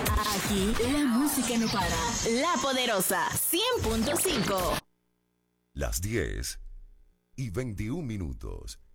Aquí la música no para. La Poderosa 100.5. Las 10:21.